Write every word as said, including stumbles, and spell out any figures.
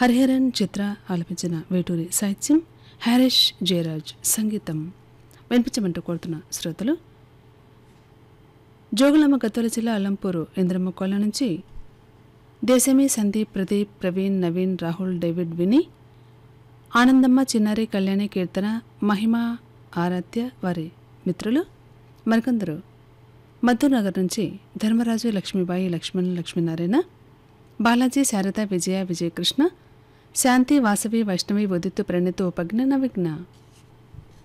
హరిహరన్ చిత్ర ఆలపించిన వేటూరి సాహిత్యం, హారిష్ జయరాజ్ సంగీతం. వినిపించమంటూ కోరుతున్న శ్రోతలు జోగులాంబ గద్వాల జిల్లా అల్లంపూరు ఇంద్రమ్మ కోళ్ళ నుంచి దేశమీ, సందీప్, ప్రదీప్, ప్రవీణ్, నవీన్, రాహుల్, డేవిడ్, విని, ఆనందమ్మ, చిన్నారి, కళ్యాణి, కీర్తన, మహిమ, ఆరాధ్య, వారి మిత్రులు మరికొందరు మద్దూర్ నగర్ నుంచి ధర్మరాజు, లక్ష్మీబాయి, లక్ష్మణ్, లక్ష్మీనారాయణ, బాలాజీ, శారద, విజయ, విజయకృష్ణ, శాంతి, వాసవి, వైష్ణవి, ఉదిత్తు, ప్రణితు, ఉపజ్ఞ, నవిఘ్న.